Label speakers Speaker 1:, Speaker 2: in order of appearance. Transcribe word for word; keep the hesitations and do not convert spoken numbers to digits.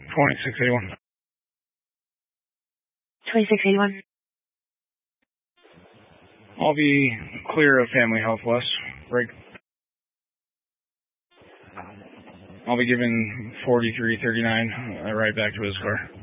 Speaker 1: twenty-six eighty-one.
Speaker 2: twenty-six eighty-one.
Speaker 1: I'll be clear of Family Health West. Right. I'll be giving forty-three thirty-nine uh, right back to his car.